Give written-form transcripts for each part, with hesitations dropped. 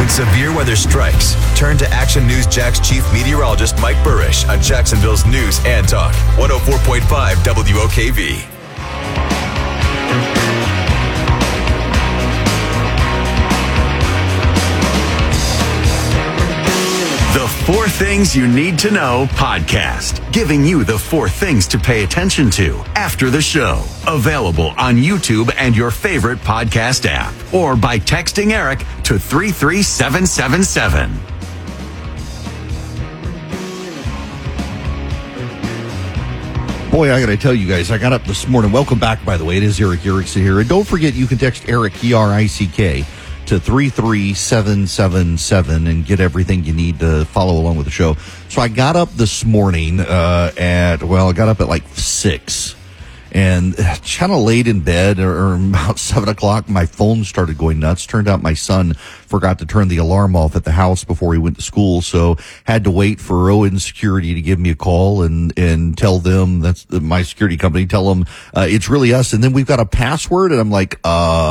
severe weather strikes, turn to Action News Jack's chief meteorologist Mike Burrish on Jacksonville's News and Talk 104.5 WOKV. The 4 Things You Need to Know podcast, giving you the 4 things to pay attention to after the show. Available on YouTube and your favorite podcast app, or by texting Eric to 33777. Boy, I got to tell you guys, I got up this morning. Welcome back, by the way. It is Eric Erickson here. And don't forget, you can text Eric, E-R-I-C-K, to 33777 and get everything you need to follow along with the show. So I got up this morning I got up at like 6 and kind of laid in bed or about 7 o'clock. My phone started going nuts. Turned out my son forgot to turn the alarm off at the house before he went to school. So had to wait for Owen Security to give me a call and tell them, that's my security company, tell them, it's really us. And then we've got a password. And I'm like,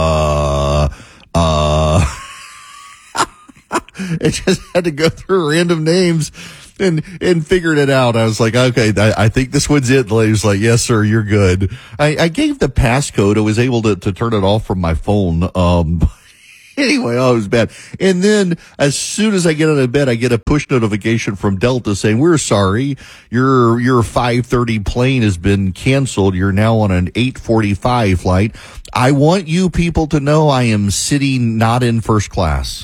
it just had to go through random names and figured it out. I was like, okay, I think this one's it. The lady was like, yes, sir, you're good. I gave the passcode. I was able to turn it off from my phone. Anyway, it was bad. And then as soon as I get out of bed, I get a push notification from Delta saying, we're sorry, your 5:30 plane has been canceled. You're now on an 8:45 flight. I want you people to know I am sitting not in first class.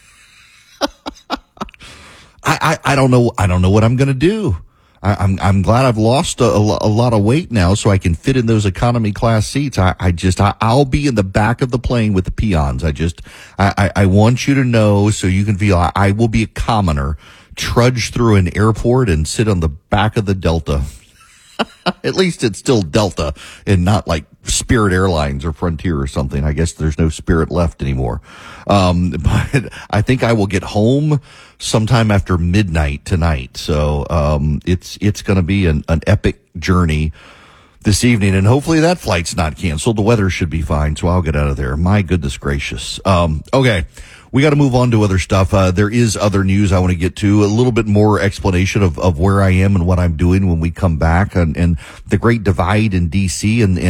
I don't know what I'm going to do. I'm glad I've lost a lot of weight now so I can fit in those economy class seats. I'll be in the back of the plane with the peons. I want you to know so you can feel I will be a commoner, trudge through an airport and sit on the back of the Delta. At least it's still Delta and not like Spirit Airlines or Frontier or something. I guess there's no Spirit left anymore. But I think I will get home sometime after midnight tonight. So, it's going to be an epic journey this evening. And hopefully that flight's not canceled. The weather should be fine. So I'll get out of there. My goodness gracious. Okay. We got to move on to other stuff. There is other news I want to get to, a little bit more explanation of where I am and what I'm doing when we come back, and the great divide in DC and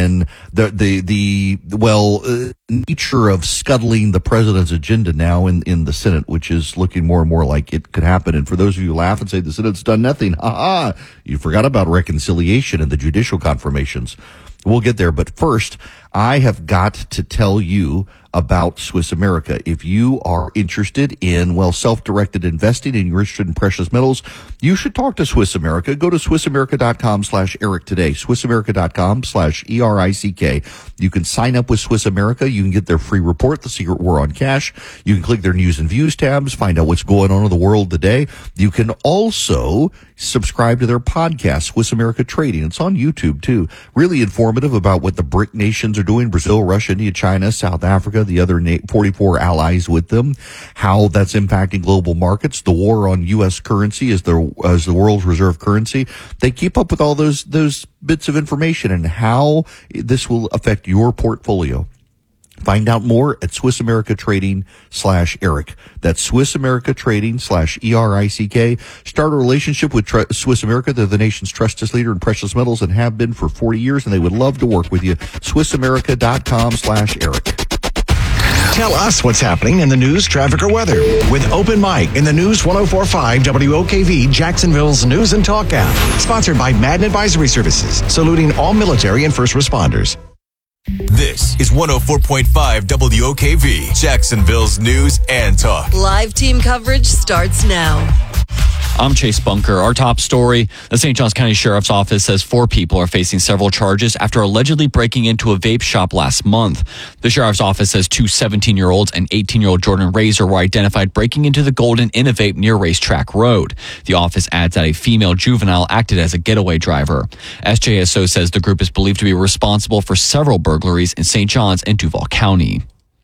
the nature of scuttling the president's agenda now in the Senate, which is looking more and more like it could happen. And for those of you who laugh and say the Senate's done nothing, you forgot about reconciliation and the judicial confirmations. We'll get there. But first, I have got to tell you about Swiss America. If you are interested in, self-directed investing and you're interested in precious metals, you should talk to Swiss America. Go to SwissAmerica.com/Eric today. SwissAmerica.com/ERICK. You can sign up with Swiss America. You can get their free report, The Secret War on Cash. You can click their news and views tabs, find out what's going on in the world today. You can also subscribe to their podcast, Swiss America Trading. It's on YouTube too. Really informative about what the BRIC nations are doing: Brazil, Russia, India, China, South Africa, the other 44 allies with them, how that's impacting global markets, the war on U.S. currency as the world's reserve currency. They keep up with all those bits of information and how this will affect your portfolio. Find out more at SwissAmericaTrading/Eric. That's SwissAmericaTrading/ERICK. Start a relationship with Swiss America. They're the nation's trusted leader in precious metals and have been for 40 years, and they would love to work with you. SwissAmerica.com/Eric. Tell us what's happening in the news, traffic, or weather with Open Mic in the News 104.5 WOKV, Jacksonville's News and Talk app. Sponsored by Madden Advisory Services, saluting all military and first responders. This is 104.5 WOKV, Jacksonville's News and Talk. Live team coverage starts now. I'm Chase Bunker. Our top story, the St. Johns County Sheriff's Office says 4 people are facing several charges after allegedly breaking into a vape shop last month. The Sheriff's Office says 2 17-year-olds and 18-year-old Jordan Razor were identified breaking into the Golden Innovate near Racetrack Road. The office adds that a female juvenile acted as a getaway driver. SJSO says the group is believed to be responsible for several burglaries in St. Johns and Duval County.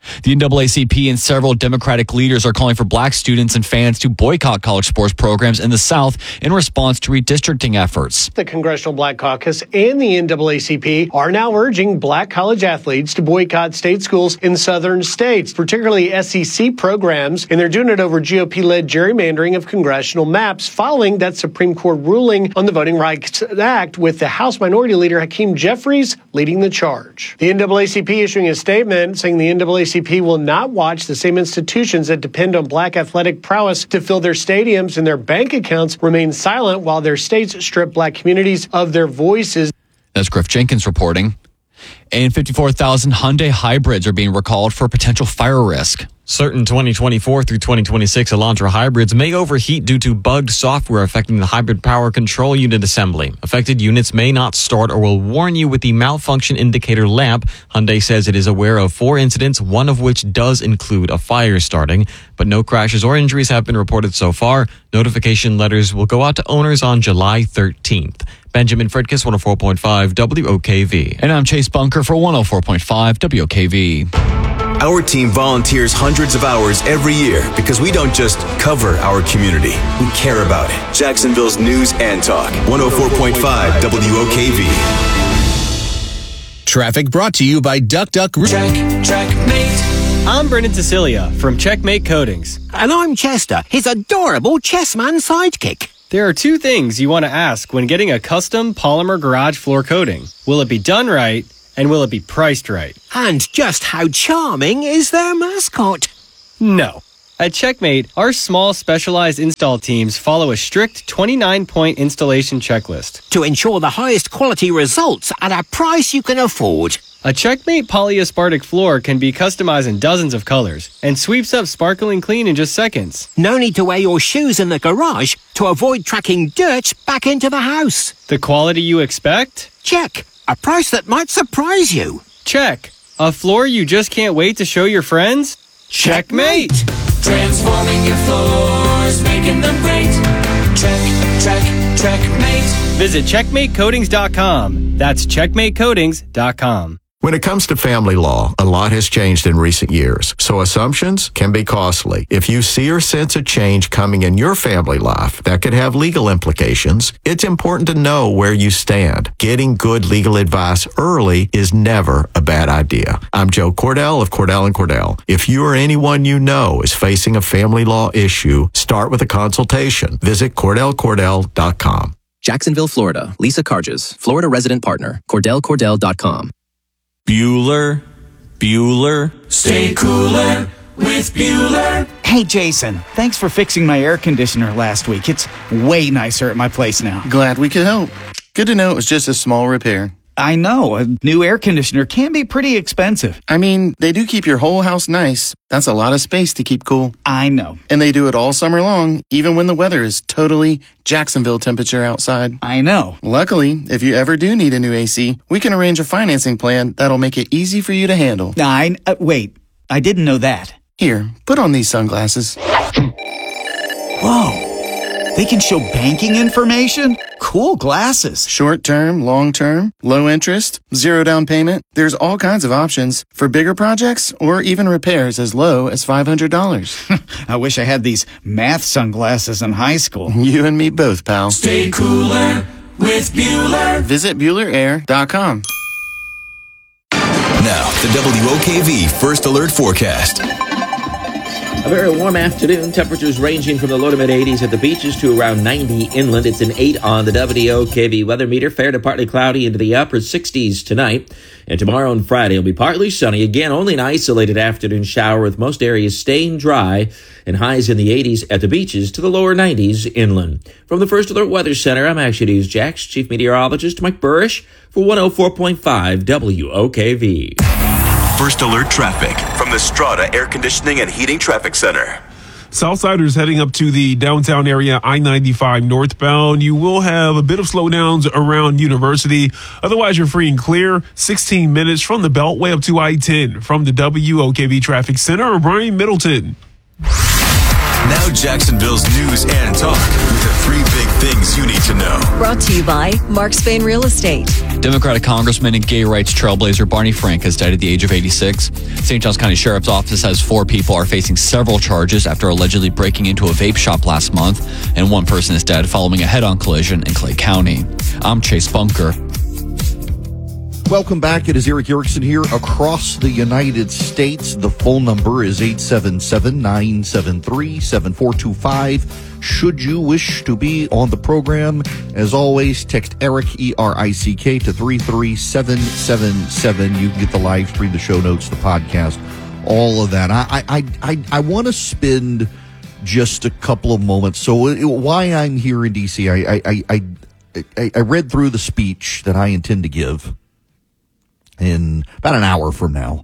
The NAACP and several Democratic leaders are calling for black students and fans to boycott college sports programs in the South in response to redistricting efforts. The Congressional Black Caucus and the NAACP are now urging black college athletes to boycott state schools in southern states, particularly SEC programs, and they're doing it over GOP-led gerrymandering of congressional maps following that Supreme Court ruling on the Voting Rights Act, with the House Minority Leader Hakeem Jeffries leading the charge. The NAACP issuing a statement saying the NAACP will not watch the same institutions that depend on black athletic prowess to fill their stadiums and their bank accounts remain silent while their states strip black communities of their voices. That's Griff Jenkins reporting. And 54,000 Hyundai hybrids are being recalled for potential fire risk. Certain 2024 through 2026 Elantra hybrids may overheat due to bugged software affecting the hybrid power control unit assembly. Affected units may not start or will warn you with the malfunction indicator lamp. Hyundai says it is aware of 4 incidents, one of which does include a fire starting, but no crashes or injuries have been reported so far. Notification letters will go out to owners on July 13th. Benjamin Fredkis, 104.5 WOKV. And I'm Chase Bunker for 104.5 WOKV. Our team volunteers hundreds of hours every year because we don't just cover our community, we care about it. Jacksonville's News and Talk, 104.5 WOKV. Traffic brought to you by DuckDuck. Checkmate. I'm Brendan Cecilia from Checkmate Coatings. And I'm Chester, his adorable chessman sidekick. There are 2 things you want to ask when getting a custom polymer garage floor coating. Will it be done right? And will it be priced right? And just how charming is their mascot? No. At Checkmate, our small specialized install teams follow a strict 29-point installation checklist to ensure the highest quality results at a price you can afford. A Checkmate polyaspartic floor can be customized in dozens of colors and sweeps up sparkling clean in just seconds. No need to wear your shoes in the garage to avoid tracking dirt back into the house. The quality you expect? Check. A price that might surprise you. Check. A floor you just can't wait to show your friends? Checkmate! Transforming your floors, making them great. Checkmate. Visit CheckmateCoatings.com. That's CheckmateCoatings.com. When it comes to family law, a lot has changed in recent years, so assumptions can be costly. If you see or sense a change coming in your family life that could have legal implications, it's important to know where you stand. Getting good legal advice early is never a bad idea. I'm Joe Cordell of Cordell & Cordell. If you or anyone you know is facing a family law issue, start with a consultation. Visit CordellCordell.com. Jacksonville, Florida. Lisa Carges, Florida resident partner. CordellCordell.com. Bueller. Stay cooler with Bueller. Hey, Jason, thanks for fixing my air conditioner last week. It's way nicer at my place now. Glad we could help. Good to know it was just a small repair. I know. A new air conditioner can be pretty expensive. I mean, they do keep your whole house nice. That's a lot of space to keep cool. I know. And they do it all summer long, even when the weather is totally Jacksonville temperature outside. I know. Luckily, if you ever do need a new AC, we can arrange a financing plan that'll make it easy for you to handle. Wait, I didn't know that. Here, put on these sunglasses. Whoa. They can show banking information? Cool glasses. Short term, long term, low interest, 0 down payment. There's all kinds of options for bigger projects or even repairs as low as $500. I wish I had these math sunglasses in high school. You and me both, pal. Stay cooler with Bueller. Visit BuellerAir.com. Now, the WOKV First Alert Forecast. A very warm afternoon. Temperatures ranging from the low to mid 80s at the beaches to around 90 inland. It's an 8 on the WOKV weather meter. Fair to partly cloudy into the upper 60s tonight. And tomorrow and Friday will be partly sunny. Again, only an isolated afternoon shower with most areas staying dry and highs in the 80s at the beaches to the lower 90s inland. From the First Alert Weather Center, I'm Action News Jax Chief Meteorologist Mike Burrish for 104.5 WOKV. First Alert Traffic from the Strata Air Conditioning and Heating Traffic Center. Southsiders heading up to the downtown area, I-95 northbound. You will have a bit of slowdowns around University. Otherwise, you're free and clear. 16 minutes from the Beltway up to I-10. From the WOKV Traffic Center, Brian Middleton. Now Jacksonville's news and talk with the 3 big things you need to know. Brought to you by Mark Spain Real Estate. Democratic Congressman and gay rights trailblazer Barney Frank has died at the age of 86. St. Johns County Sheriff's Office says 4 people are facing several charges after allegedly breaking into a vape shop last month, and 1 person is dead following a head-on collision in Clay County. I'm Chase Bunker. Welcome back. It is Eric Erickson here across the United States. The phone number is 877-973-7425. Should you wish to be on the program, as always, text Eric, E-R-I-C-K, to 33777. You can get the live stream, the show notes, the podcast, all of that. I want to spend just a couple of moments. So why I'm here in D.C., I read through the speech that I intend to give in about an hour from now.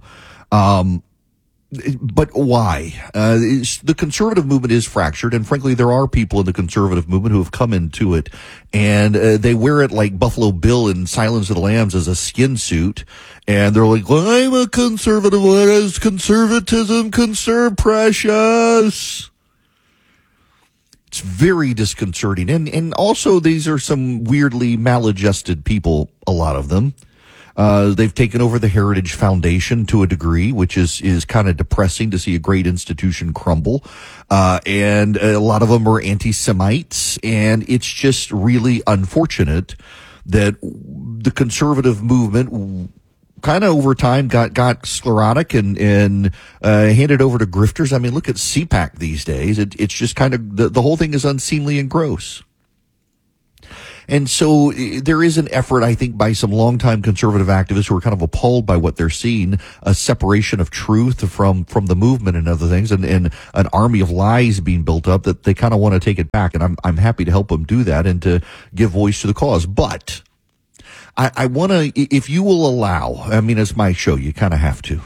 But why? The conservative movement is fractured, and frankly, there are people in the conservative movement who have come into it, and they wear it like Buffalo Bill in Silence of the Lambs as a skin suit, and they're like, well, I'm a conservative. What does conservatism concern, precious? It's very disconcerting, and also these are some weirdly maladjusted people, a lot of them. They've taken over the Heritage Foundation to a degree, which is kind of depressing to see a great institution crumble. And a lot of them are anti-Semites, and it's just really unfortunate that the conservative movement kind of over time got sclerotic and handed over to grifters. I mean, look at CPAC these days. It's just kind of, the whole thing is unseemly and gross. And so there is an effort, I think, by some longtime conservative activists who are kind of appalled by what they're seeing, a separation of truth from the movement and other things, and an army of lies being built up that they kind of want to take it back. And I'm happy to help them do that and to give voice to the cause. But I want to, if you will allow, I mean, it's my show, you kind of have to.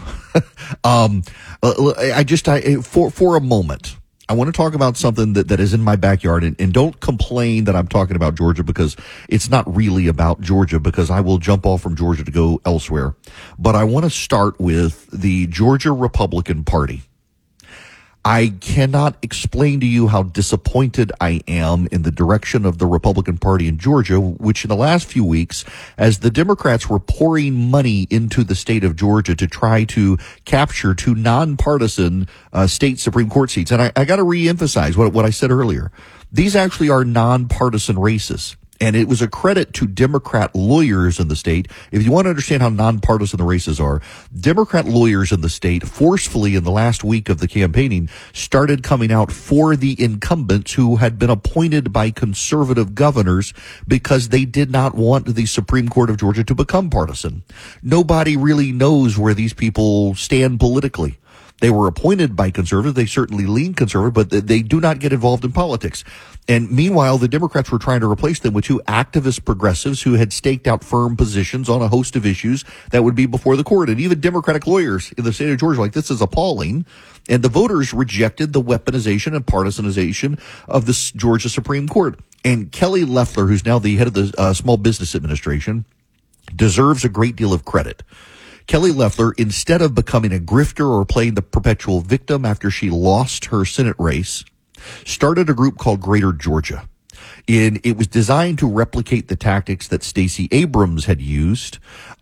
For a moment, I want to talk about something that is in my backyard, and don't complain that I'm talking about Georgia, because it's not really about Georgia, because I will jump off from Georgia to go elsewhere. But I want to start with the Georgia Republican Party. I cannot explain to you how disappointed I am in the direction of the Republican Party in Georgia, which in the last few weeks, as the Democrats were pouring money into the state of Georgia to try to capture 2 nonpartisan state Supreme Court seats. And I got to reemphasize what I said earlier. These actually are nonpartisan races. And it was a credit to Democrat lawyers in the state. If you want to understand how nonpartisan the races are, Democrat lawyers in the state forcefully in the last week of the campaigning started coming out for the incumbents who had been appointed by conservative governors because they did not want the Supreme Court of Georgia to become partisan. Nobody really knows where these people stand politically. They were appointed by conservatives. They certainly lean conservative, but they do not get involved in politics. And meanwhile, the Democrats were trying to replace them with 2 activist progressives who had staked out firm positions on a host of issues that would be before the court. And even Democratic lawyers in the state of Georgia were like, this is appalling. And the voters rejected the weaponization and partisanization of the Georgia Supreme Court. And Kelly Loeffler, who's now the head of the Small Business Administration, deserves a great deal of credit. Kelly Loeffler, instead of becoming a grifter or playing the perpetual victim after she lost her Senate race, started a group called Greater Georgia. It was designed to replicate the tactics that Stacey Abrams had used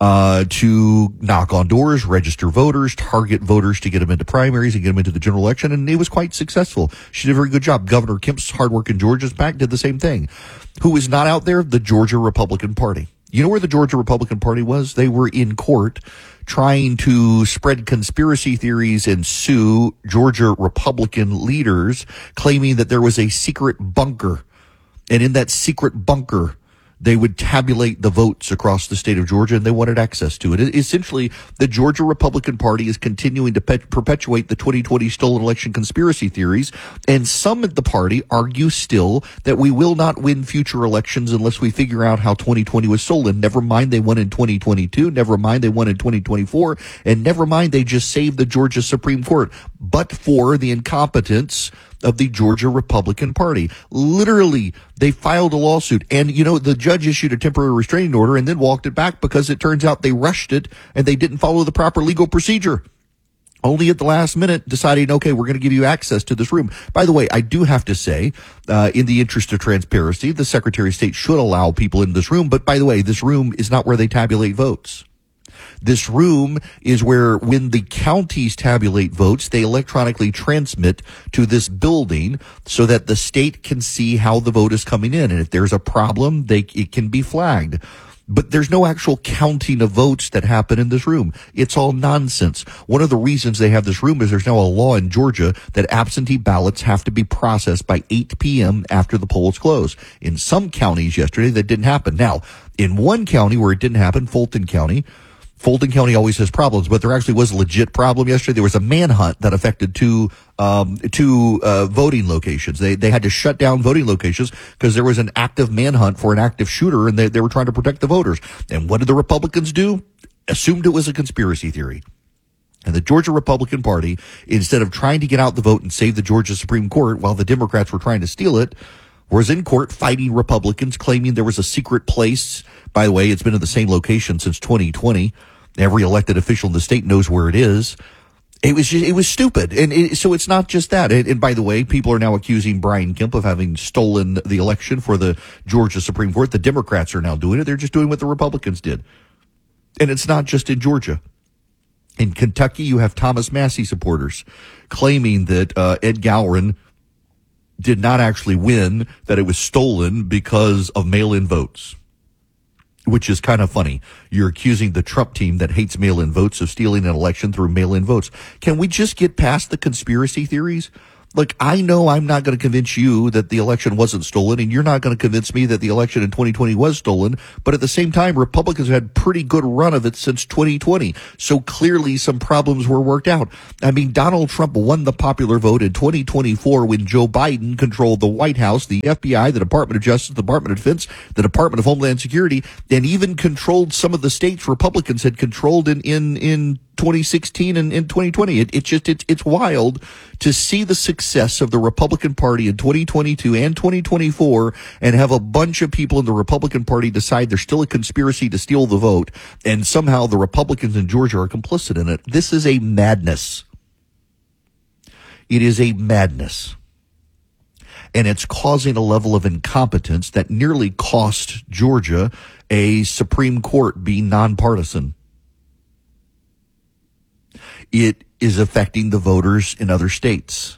to knock on doors, register voters, target voters to get them into primaries and get them into the general election, and it was quite successful. She did a very good job. Governor Kemp's hard work in Georgia's back did the same thing. Who is not out there? The Georgia Republican Party. You know where the Georgia Republican Party was? They were in court trying to spread conspiracy theories and sue Georgia Republican leaders, claiming that there was a secret bunker. And in that secret bunker, they would tabulate the votes across the state of Georgia, and they wanted access to it. Essentially, the Georgia Republican Party is continuing to perpetuate the 2020 stolen election conspiracy theories, and some at the party argue still that we will not win future elections unless we figure out how 2020 was stolen. Never mind they won in 2022, never mind they won in 2024, and never mind they just saved the Georgia Supreme Court, but for the incompetence of the Georgia Republican Party. Literally, they filed a lawsuit, and the judge issued a temporary restraining order and then walked it back because it turns out they rushed it and they didn't follow the proper legal procedure. Only at the last minute deciding, okay, we're going to give you access to this room. By the way, I do have to say, in the interest of transparency, the Secretary of State should allow people in this room. But by the way, this room is not where they tabulate votes. This room is where, when the counties tabulate votes, they electronically transmit to this building so that the state can see how the vote is coming in. And if there's a problem, it can be flagged. But there's no actual counting of votes that happen in this room. It's all nonsense. One of the reasons they have this room is there's now a law in Georgia that absentee ballots have to be processed by 8 p.m. after the polls close. In some counties yesterday, that didn't happen. Now, in one county where it didn't happen, Fulton County always has problems, but there actually was a legit problem yesterday. There was a manhunt that affected two voting locations. They had to shut down voting locations because there was an active manhunt for an active shooter, and they were trying to protect the voters. And what did the Republicans do? Assumed it was a conspiracy theory. And the Georgia Republican Party, instead of trying to get out the vote and save the Georgia Supreme Court while the Democrats were trying to steal it, was in court fighting Republicans, claiming there was a secret place. By the way, it's been in the same location since 2020. Every elected official in the state knows where it is. It was stupid. And so it's not just that. And by the way, people are now accusing Brian Kemp of having stolen the election for the Georgia Supreme Court. The Democrats are now doing it. They're just doing what the Republicans did. And it's not just in Georgia. In Kentucky, you have Thomas Massie supporters claiming that Ed Gowron did not actually win, that it was stolen because of mail-in votes, which is kind of funny. You're accusing the Trump team that hates mail-in votes of stealing an election through mail-in votes. Can we just get past the conspiracy theories? Look, I know I'm not going to convince you that the election wasn't stolen, and you're not going to convince me that the election in 2020 was stolen. But at the same time, Republicans have had pretty good run of it since 2020. So clearly some problems were worked out. I mean, Donald Trump won the popular vote in 2024 when Joe Biden controlled the White House, the FBI, the Department of Justice, the Department of Defense, the Department of Homeland Security, and even controlled some of the states Republicans had controlled in 2016 and in 2020. It's wild to see the success of the Republican Party in 2022 and 2024 and have a bunch of people in the Republican Party decide there's still a conspiracy to steal the vote, and somehow the Republicans in Georgia are complicit in it. This is a madness. It is a madness. And it's causing a level of incompetence that nearly cost Georgia a Supreme Court being nonpartisan. It is affecting the voters in other states.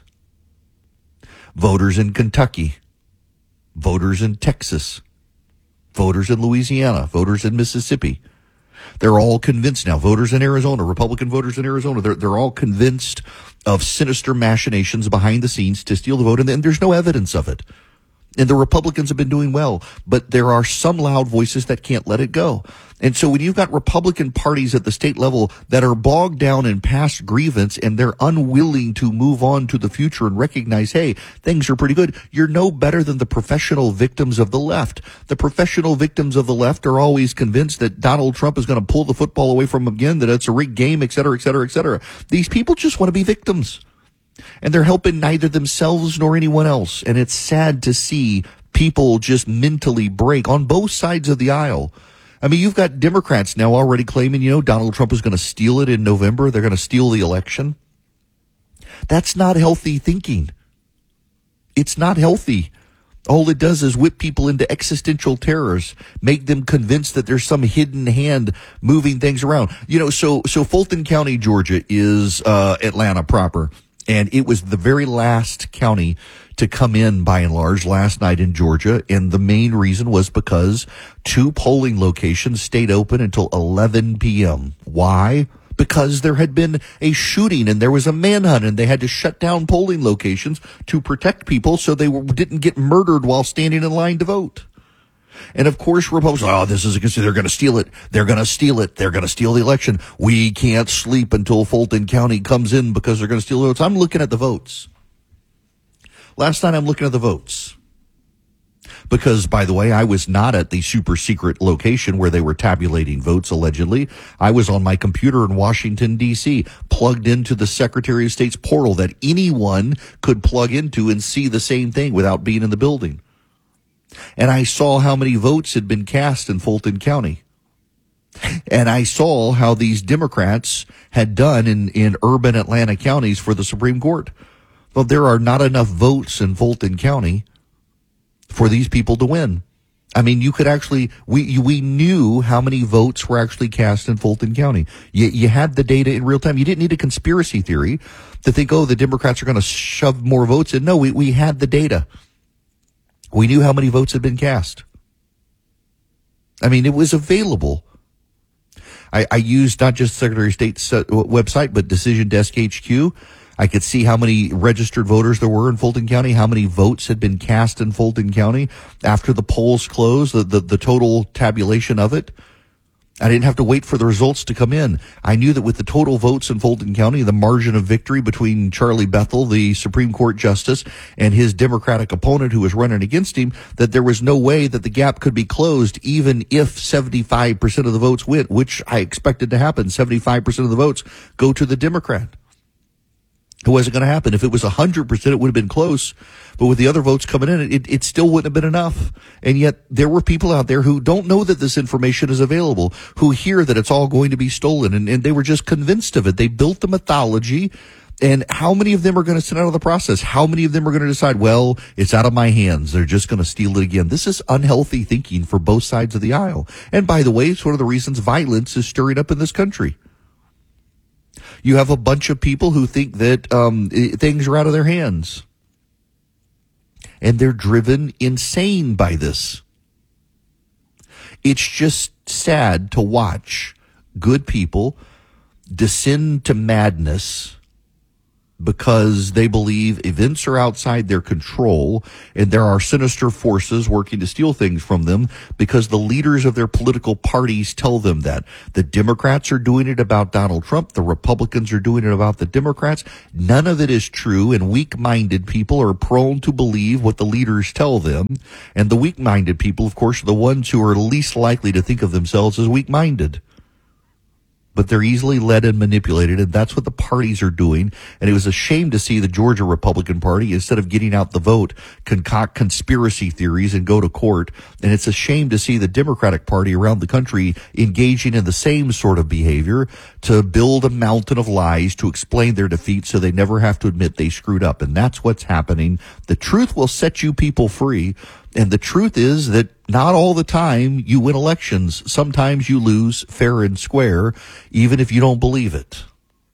Voters in Kentucky, voters in Texas, voters in Louisiana, voters in Mississippi. They're all convinced now. Voters in Arizona, Republican voters in Arizona, they're all convinced of sinister machinations behind the scenes to steal the vote, and there's no evidence of it. And the Republicans have been doing well, but there are some loud voices that can't let it go. And so when you've got Republican parties at the state level that are bogged down in past grievance and they're unwilling to move on to the future and recognize, hey, things are pretty good, you're no better than the professional victims of the left. The professional victims of the left are always convinced that Donald Trump is going to pull the football away from them again, that it's a rigged game, et cetera, et cetera, et cetera. These people just want to be victims. And they're helping neither themselves nor anyone else. And it's sad to see people just mentally break on both sides of the aisle. I mean, you've got Democrats now already claiming, Donald Trump is going to steal it in November. They're going to steal the election. That's not healthy thinking. It's not healthy. All it does is whip people into existential terrors, make them convinced that there's some hidden hand moving things around. So Fulton County, Georgia is Atlanta proper. And it was the very last county to come in, by and large, last night in Georgia. And the main reason was because 2 polling locations stayed open until 11 p.m. Why? Because there had been a shooting and there was a manhunt and they had to shut down polling locations to protect people so they didn't get murdered while standing in line to vote. And of course, Republicans, they're going to steal it. They're going to steal it. They're going to steal the election. We can't sleep until Fulton County comes in because they're going to steal the votes. I'm looking at the votes. Last night, I'm looking at the votes. Because, by the way, I was not at the super secret location where they were tabulating votes, allegedly. I was on my computer in Washington, D.C., plugged into the Secretary of State's portal that anyone could plug into and see the same thing without being in the building. And I saw how many votes had been cast in Fulton County. And I saw how these Democrats had done in urban Atlanta counties for the Supreme Court. Well, there are not enough votes in Fulton County for these people to win. I mean, you could actually, we knew how many votes were actually cast in Fulton County. You had the data in real time. You didn't need a conspiracy theory to think, oh, the Democrats are going to shove more votes in. No, we had the data. We knew how many votes had been cast. I mean, it was available. I used not just Secretary of State's website, but Decision Desk HQ. I could see how many registered voters there were in Fulton County, how many votes had been cast in Fulton County after the polls closed, the total tabulation of it. I didn't have to wait for the results to come in. I knew that with the total votes in Fulton County, the margin of victory between Charlie Bethel, the Supreme Court justice, and his Democratic opponent who was running against him, that there was no way that the gap could be closed even if 75% of the votes win, which I expected to happen. 75% of the votes go to the Democrat. It wasn't going to happen. If it was 100%, it would have been close. But with the other votes coming in, it still wouldn't have been enough. And yet there were people out there who don't know that this information is available, who hear that it's all going to be stolen, and they were just convinced of it. They built the mythology. And how many of them are going to sit out of the process? How many of them are going to decide, well, it's out of my hands, they're just going to steal it again? This is unhealthy thinking for both sides of the aisle. And by the way, it's one of the reasons violence is stirring up in this country. You have a bunch of people who think that things are out of their hands. And they're driven insane by this. It's just sad to watch good people descend to madness because they believe events are outside their control and there are sinister forces working to steal things from them because the leaders of their political parties tell them that. The Democrats are doing it about Donald Trump. The Republicans are doing it about the Democrats. None of it is true, and weak-minded people are prone to believe what the leaders tell them. And the weak-minded people, of course, are the ones who are least likely to think of themselves as weak-minded. But they're easily led and manipulated, and that's what the parties are doing. And it was a shame to see the Georgia Republican Party, instead of getting out the vote, concoct conspiracy theories and go to court. And it's a shame to see the Democratic Party around the country engaging in the same sort of behavior to build a mountain of lies to explain their defeat so they never have to admit they screwed up. And that's what's happening. The truth will set you people free. And the truth is that not all the time you win elections. Sometimes you lose fair and square, even if you don't believe it.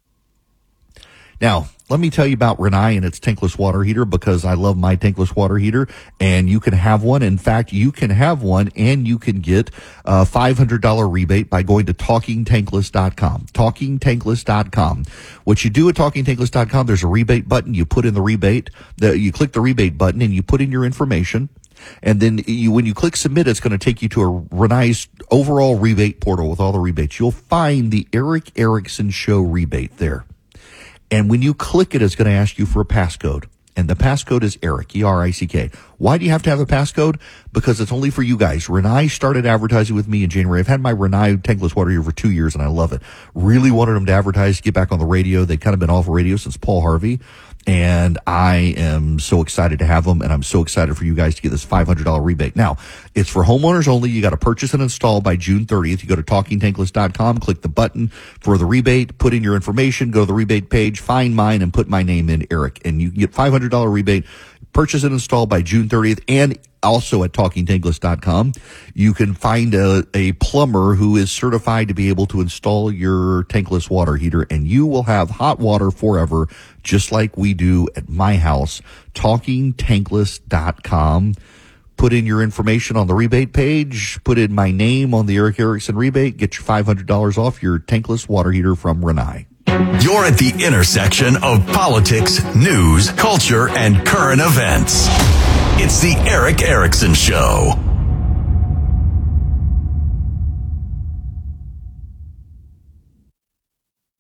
Now, let me tell you about Rinnai and its tankless water heater, because I love my tankless water heater, and you can have one. In fact, you can have one and you can get a $500 rebate by going to TalkingTankless.com. TalkingTankless.com. What you do at TalkingTankless.com, there's a rebate button. You put in the rebate, you click the rebate button and you put in your information. And then when you click submit, it's going to take you to a Rinnai's overall rebate portal with all the rebates. You'll find the Erick Erickson Show rebate there. And when you click it, it's going to ask you for a passcode. And the passcode is Erick, E-R-I-C-K. Why do you have to have a passcode? Because it's only for you guys. Rinnai started advertising with me in January. I've had my Rinnai tankless water here for 2 years, and I love it. Really wanted them to advertise, get back on the radio. They've kind of been off the radio since Paul Harvey. And I am so excited to have them, and I'm so excited for you guys to get this $500 rebate. Now, it's for homeowners only. You got to purchase and install by June 30th. You go to TalkingTankless.com, click the button for the rebate, put in your information, go to the rebate page, find mine, and put my name in, Eric. And you can get $500 rebate, purchase and install by June 30th, and also at TalkingTankless.com, you can find a plumber who is certified to be able to install your tankless water heater, and you will have hot water forever, just like we do at my house. TalkingTankless.com. Put in your information on the rebate page, put in my name on the Erick Erickson rebate, get your $500 off your tankless water heater from Rinnai. You're at the intersection of politics, news, culture, and current events. It's the Erick Erickson Show.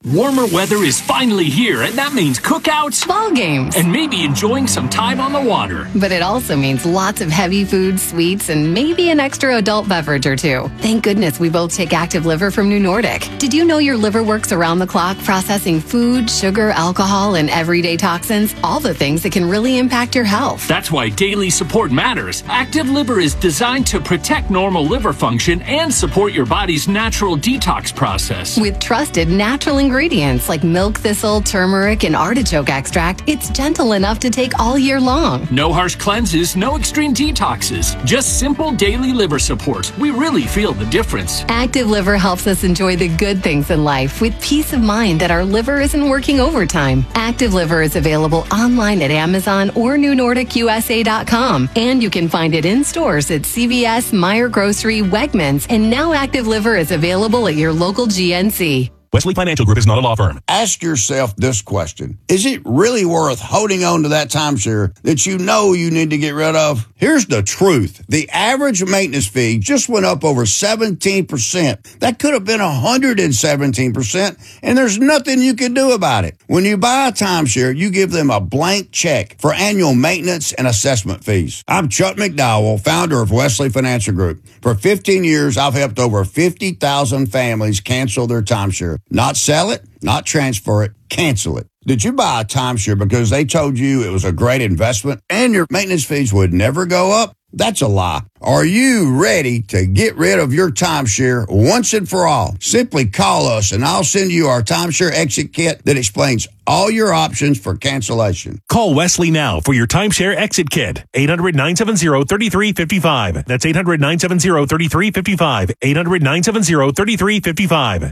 Warmer weather is finally here, and that means cookouts, ball games, and maybe enjoying some time on the water. But it also means lots of heavy food, sweets, and maybe an extra adult beverage or two. Thank goodness we both take Active Liver from New Nordic. Did you know your liver works around the clock processing food, sugar, alcohol, and everyday toxins? All the things that can really impact your health. That's why daily support matters. Active Liver is designed to protect normal liver function and support your body's natural detox process. With trusted natural ingredients like milk thistle, turmeric, and artichoke extract, it's gentle enough to take all year long. No harsh cleanses, no extreme detoxes, just simple daily liver support. We really feel the difference. Active Liver helps us enjoy the good things in life with peace of mind that our liver isn't working overtime. Active Liver is available online at Amazon or NewNordicUSA.com, and you can find it in stores at CVS, Meijer Grocery, Wegmans, and now Active Liver is available at your local GNC. Wesley Financial Group is not a law firm. Ask yourself this question. Is it really worth holding on to that timeshare that you know you need to get rid of? Here's the truth. The average maintenance fee just went up over 17%. That could have been 117%, and there's nothing you can do about it. When you buy a timeshare, you give them a blank check for annual maintenance and assessment fees. I'm Chuck McDowell, founder of Wesley Financial Group. For 15 years, I've helped over 50,000 families cancel their timeshare. Not sell it, not transfer it, cancel it. Did you buy a timeshare because they told you it was a great investment and your maintenance fees would never go up? That's a lie. Are you ready to get rid of your timeshare once and for all? Simply call us and I'll send you our timeshare exit kit that explains all your options for cancellation. Call Wesley now for your timeshare exit kit. 800-970-3355. That's 800-970-3355. 800-970-3355.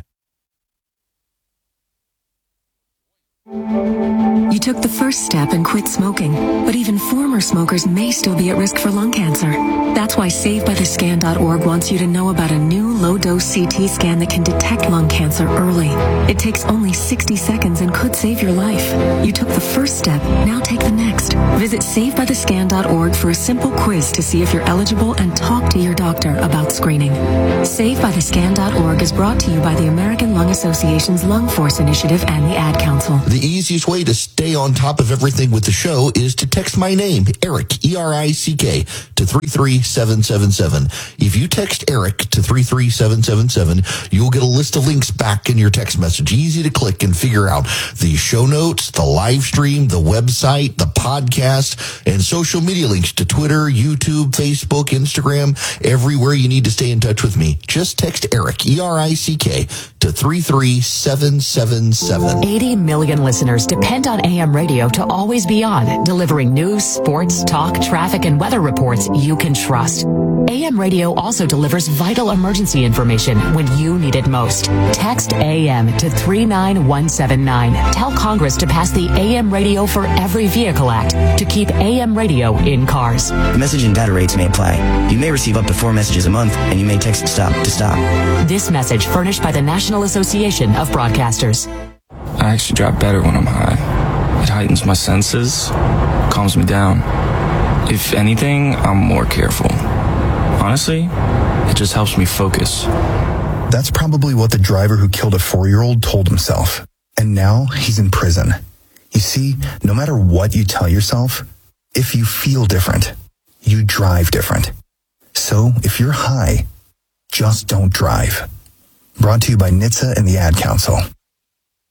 You took the first step and quit smoking, but even former smokers may still be at risk for lung cancer. That's why SaveByTheScan.org wants you to know about a new low-dose CT scan that can detect lung cancer early. It takes only 60 seconds and could save your life. You took the first step, now take the next. Visit SaveByTheScan.org for a simple quiz to see if you're eligible and talk to your doctor about screening. SaveByTheScan.org is brought to you by the American Lung Association's Lung Force Initiative and the Ad Council. The easiest way to stay on top of everything with the show is to text my name, Eric, E-R-I-C-K, to 33777. If you text Eric to 33777, you'll get a list of links back in your text message. Easy to click and figure out the show notes, the live stream, the website, the podcast, and social media links to Twitter, YouTube, Facebook, Instagram, everywhere you need to stay in touch with me. Just text Eric, E-R-I-C-K, to 33777. 80 million listeners depend on AM radio to always be on, delivering news, sports, talk, traffic, and weather reports you can trust. AM radio also delivers vital emergency information when you need it most. Text AM to 39179. Tell Congress to pass the AM Radio for Every Vehicle Act to keep AM radio in cars. The message and data rates may apply. You may receive up to 4 messages a month, and you may text STOP to stop. This message furnished by the National Association of Broadcasters. I actually drive better when I'm high. It heightens my senses, calms me down. If anything, I'm more careful. Honestly, it just helps me focus. That's probably what the driver who killed a 4-year-old told himself. And now he's in prison. You see, no matter what you tell yourself, if you feel different, you drive different. So if you're high, just don't drive. Brought to you by NHTSA and the Ad Council.